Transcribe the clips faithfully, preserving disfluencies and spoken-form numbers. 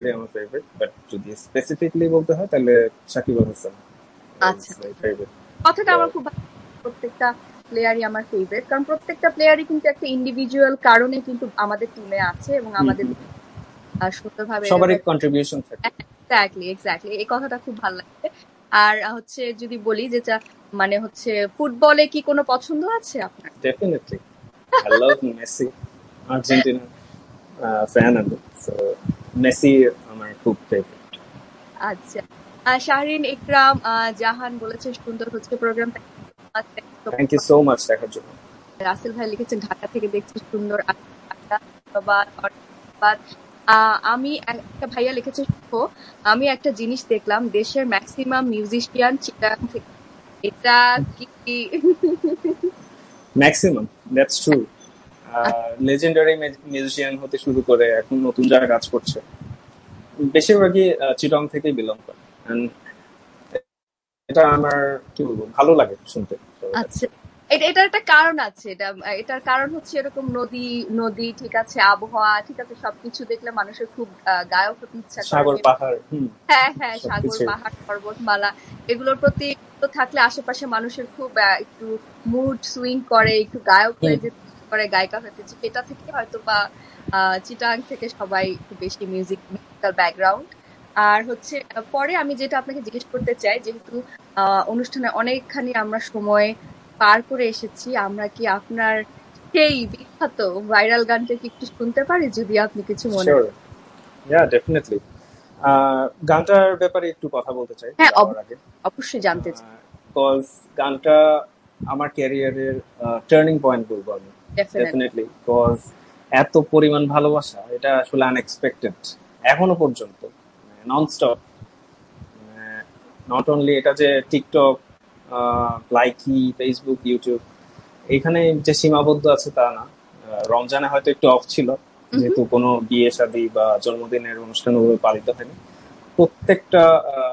আমার favourite, but যদি specifically বলতে হয় তাহলে সাকিব আল হাসান আচ্ছা, কথাটা আমার খুব ভালো। প্রত্যেকটা প্লেয়ারই আমার ফেভারিট, কারণ প্রত্যেকটা প্লেয়ারই কিন্তু একটা ইন্ডিভিজুয়াল কারণে কিন্তু আমাদের টিমে আছে এবং আমাদের সুন্দরভাবে সবারই কন্ট্রিবিউশন থাকে। এক্স্যাক্টলি এক্স্যাক্টলি এই কথাটা খুব ভালো লাগে। আর হচ্ছে যদি বলি যেটা মানে হচ্ছে ফুটবলে কি কোনো পছন্দ আছে আপনার? Definitely I love Messi, Argentina fan আমি, সো মেসি আমার খুব ফেভারিট। আচ্ছা, শাহরিন ইকরাম জাহান বলেছে সুন্দর হচ্ছে প্রোগ্রামটা। থ্যাংক ইউ সো মাচ দেখার জন্য। রাসেল ভাই লিখেছেন ঢাকা থেকে দেখছি সুন্দর। আমি একটা ভাইয়া লিখেছে আমি একটা জিনিস দেখলাম, দেশের ম্যাক্সিমাম মিউজিশিয়ান চিটাগাং থেকে। এটা কি maximum? That's true. Legendary musician হতে শুরু করে এখন নতুন যারা কাজ করছে বেশিরভাগই চিটাগাং থেকেই বিলং করে। এটা আমার কি বলবো ভালো লাগে শুনতে। আচ্ছা, এটার একটা কারণ আছে। এটা এটার কারণ হচ্ছে এরকম নদী নদী ঠিক আছে, আবহাওয়া ঠিক আছে, সবকিছু দেখলে মানুষের খুব গায়ক হতে ইচ্ছা করে। সাগর পাহাড়, হ্যাঁ হ্যাঁ সাগর পাহাড় পর্বতমালা এগুলোর প্রতি থাকলে আশেপাশে মানুষের খুব একটু মুড সুইং করে, একটু গায়ক হয়ে যেতে করে, গায়িকা হতে। এটা থেকে হয়তো বা চিটাগাং থেকে সবাই একটু বেশি মিউজিক মিউজিক্যাল ব্যাকগ্রাউন্ড। আর হচ্ছে পরে আমি যেটা আপনাকে জিজ্ঞেস করতে চাই, যেহেতু অনুষ্ঠানে অনেকখানি আমরা সময় পার করে এসেছি, আমরা কি আপনার সেই বিখ্যাত ভাইরাল গানটা কি একটু শুনতে পারি যদি আপনি কিছু মনে করেন? ইয়া ডেফিনেটলি। গানটার ব্যাপারে একটু কথা বলতে চাই। হ্যাঁ অবশ্যই জানতে চাই। বিকজ গানটা আমার ক্যারিয়ারের টার্নিং পয়েন্ট বলবো আমি ডেফিনেটলি। বিকজ এত পরিমাণ ভালোবাসা এটা আসলে আনএক্সপেক্টেড এখনো পর্যন্ত, ননস্টপ। নট অনলি এটা যে টিকটক, লাইকি, ফেসবুক, ইউটিউব এখানে যে সীমাবদ্ধ আছে তা না। রমজানে হয়তো একটু অফ ছিল যেহেতু কোনো বিয়ে শাদী বা জন্মদিনের অনুষ্ঠান পালিত হয়নি। প্রত্যেকটা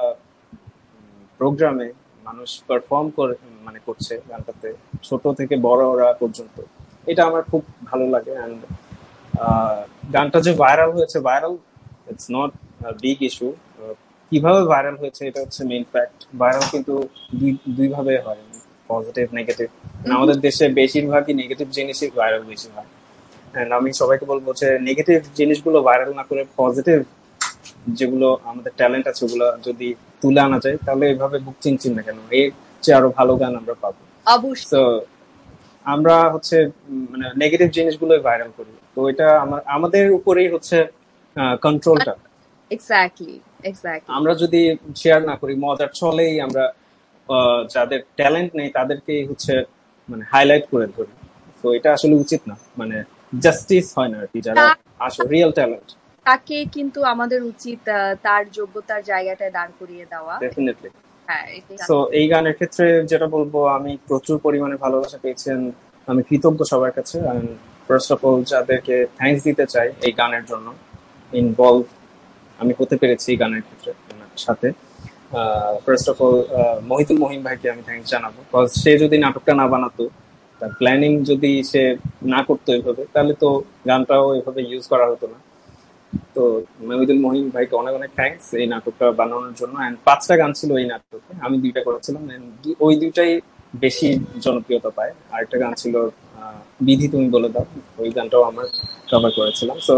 প্রোগ্রামে মানুষ পারফর্ম করে মানে করছে গানটাতে, ছোট থেকে বড়রা পর্যন্ত। এটা আমার খুব ভালো লাগে। অ্যান্ড গানটা যে ভাইরাল হয়েছে, viral it's not big issue. কিভাবে ভাইরাল হয়েছে এটা হচ্ছে মেইন ফ্যাক্ট। ভাইরাল কিন্তু দুই ভাবে হয়, পজিটিভ নেগেটিভ। আমাদের দেশে বেশিরভাগই নেগেটিভ জিনিসই ভাইরাল বেশি হয়। এন্ড আমি সবাইকে বলবো যে নেগেটিভ জিনিসগুলো ভাইরাল না করে পজিটিভ যেগুলো আমাদের ট্যালেন্ট আছে ওগুলো যদি তুলে আনা যায় তাহলে এইভাবে বুক চিনচিন না কেন, এর চেয়ে আরো ভালো গান আমরা পাবো। তো আমরা হচ্ছে মানে নেগেটিভ জিনিসগুলোই ভাইরাল করি, তো এটা আমাদের উপরেই হচ্ছে কন্ট্রোলটা। Exactly exactly. আমরা যদি শেয়ার না করি, মজার ছলেই আমরা যাদের ট্যালেন্ট নেই তাদেরকে হচ্ছে মানে হাইলাইট করে ধরি, তো এটা আসলে উচিত না, মানে জাস্টিস হয় না আর কি। যারা আসলে রিয়েল ট্যালেন্ট তাকে কিন্তু আমাদের উচিত তার যোগ্যতার জায়গাটায় দাঁড় করিয়ে দেওয়া। ডেফিনেটলি। সো এই গানের ক্ষেত্রে যেটা বলবো, আমি প্রচুর পরিমাণে ভালোবাসা পেয়েছেন, আমি কৃতজ্ঞ সবার কাছে। ফার্স্ট অফ অল যাদেরকে থ্যাঙ্কস দিতে চাই এই গানের জন্য ইনভলভ আমি হতে পেরেছি এই গানের ক্ষেত্রে সাথে। First of all Mohitul Mahim ভাইকে আমি থ্যাঙ্কস জানাবো, বিকজ সে যদি নাটকটা না বানাতো, তার প্ল্যানিং যদি সে না করতো এভাবে, তাহলে তো গানটাও এভাবে ইউজ করা হতো না। তো মহিদুল মহিম ভাইকে অনেক অনেক থ্যাঙ্কস এই নাটকটা বানানোর জন্য। এন্ড পাঁচটা গান ছিল এই নাটকে, আমি দুইটা করেছিলাম, ওই দুইটাই বেশি জনপ্রিয়তা পায়। আরেকটা গান ছিল বিধি তুমি বলে দাও, ওই গানটাও আমার কভার করেছিলাম। সো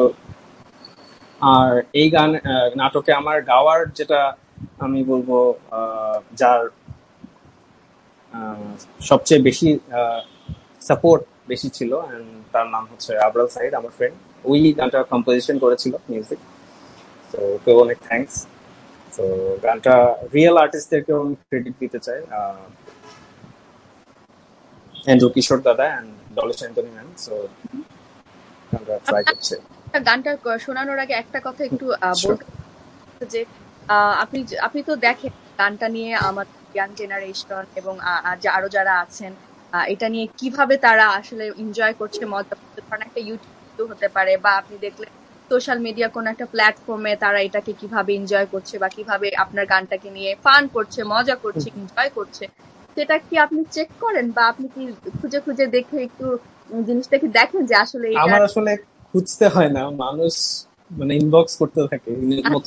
আর এই গান নাটকে আমার গাওয়ার যেটা আমি বলবো যার সবচেয়ে বেশি সাপোর্ট বেশি ছিল, তার নাম হচ্ছে আবরাল সাইদ, আমার ফ্রেন্ড। ওই গানটা কম্পোজিশন করেছিল মিউজিক, তো ওকে অনেক থ্যাঙ্কস। তো গানটা রিয়েল আর্টিস্টদেরকেও আমি ক্রেডিট দিতে চাই, এন্ড্রু কিশোর দাদা and Dolly Antony ma'am. So গানটা ট্রাই করছে। গানটা শোনানোর আগে একটা কথা একটু বলতে যে আপনি আপনি তো দেখেন গানটা নিয়ে আমার ইয়াং জেনারেশন এবং আরো যারা আছেন এটা নিয়ে কিভাবে তারা আসলে এনজয় করছে, মজা করছে। কারণ একটা ইউটিউব হতে পারে বা আপনি দেখলে সোশ্যাল মিডিয়া কোন একটা প্ল্যাটফর্মে তারা এটাকে কিভাবে এনজয় করছে বা কিভাবে আপনার গানটাকে নিয়ে ফান করছে, মজা করছে, এনজয় করছে। সেটা কি আপনি চেক করেন বা আপনি কি খুঁজে খুঁজে দেখে একটু জিনিসটা কি দেখেন যে আসলে আমার আসলে খুঁজতে হয় না, মানুষ মানে ইনবক্স করতে থাকে।